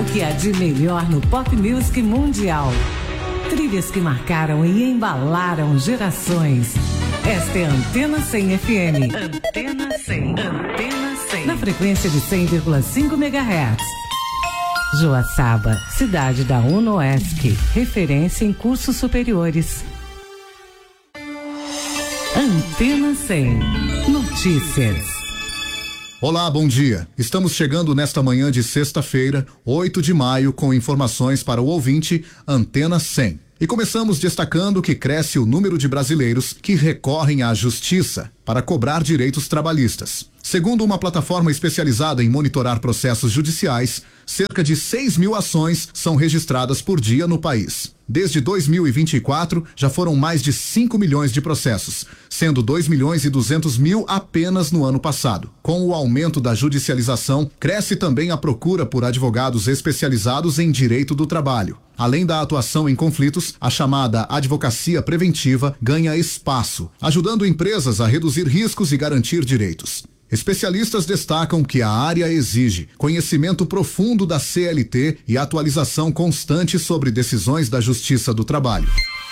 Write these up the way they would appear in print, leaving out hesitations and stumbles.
que há de melhor no pop music mundial. Trilhas que marcaram e embalaram gerações. Esta é a Antena 100 FM. Antena 100. Antena 100. Na frequência de 100,5 MHz. Joaçaba, cidade da UNOESC, referência em cursos superiores. Antena 100. Notícias. Olá, bom dia. Estamos chegando nesta manhã de sexta-feira, 8 de maio, com informações para o ouvinte Antena 100. E começamos destacando que cresce o número de brasileiros que recorrem à justiça para cobrar direitos trabalhistas. Segundo uma plataforma especializada em monitorar processos judiciais, cerca de 6.000 ações são registradas por dia no país. Desde 2024, já foram mais de 5 milhões de processos, sendo 2.200.000 apenas no ano passado. Com o aumento da judicialização, cresce também a procura por advogados especializados em direito do trabalho. Além da atuação em conflitos, a chamada advocacia preventiva ganha espaço, ajudando empresas a reduzir riscos e garantir direitos. Especialistas destacam que a área exige conhecimento profundo da CLT e atualização constante sobre decisões da Justiça do Trabalho.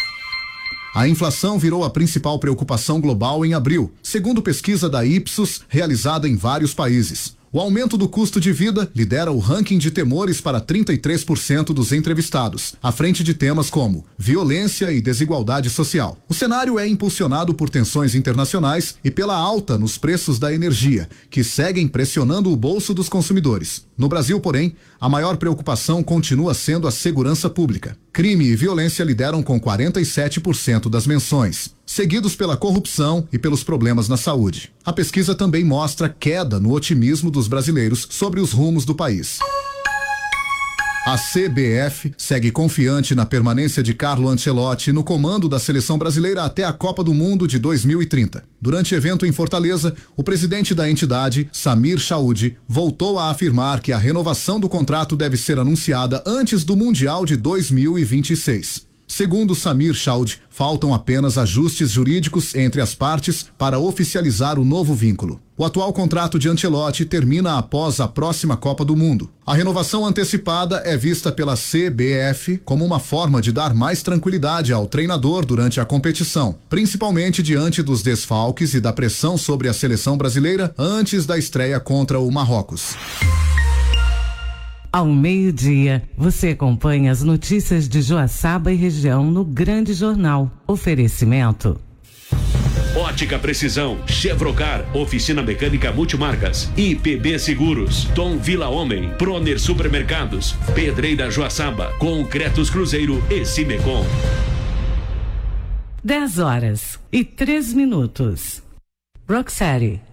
A inflação virou a principal preocupação global em abril, segundo pesquisa da Ipsos, realizada em vários países. O aumento do custo de vida lidera o ranking de temores para 33% dos entrevistados, à frente de temas como violência e desigualdade social. O cenário é impulsionado por tensões internacionais e pela alta nos preços da energia, que seguem pressionando o bolso dos consumidores. No Brasil, porém, a maior preocupação continua sendo a segurança pública. Crime e violência lideram com 47% das menções, seguidos pela corrupção e pelos problemas na saúde. A pesquisa também mostra queda no otimismo dos brasileiros sobre os rumos do país. A CBF segue confiante na permanência de Carlo Ancelotti no comando da seleção brasileira até a Copa do Mundo de 2030. Durante evento em Fortaleza, o presidente da entidade, Samir Chaoudi, voltou a afirmar que a renovação do contrato deve ser anunciada antes do Mundial de 2026. Segundo Samir Chaoudi, faltam apenas ajustes jurídicos entre as partes para oficializar o novo vínculo. O atual contrato de Ancelotti termina após a próxima Copa do Mundo. A renovação antecipada é vista pela CBF como uma forma de dar mais tranquilidade ao treinador durante a competição, principalmente diante dos desfalques e da pressão sobre a seleção brasileira antes da estreia contra o Marrocos. Ao meio-dia, você acompanha as notícias de Joaçaba e região no Grande Jornal. Oferecimento. Ótica Precisão, Chevrocar, Oficina Mecânica Multimarcas, IPB Seguros, Tom Vila Homem, Proner Supermercados, Pedreira Joaçaba, Concretos Cruzeiro e Cimecom. 10 horas e 3 minutos. Rocksteady,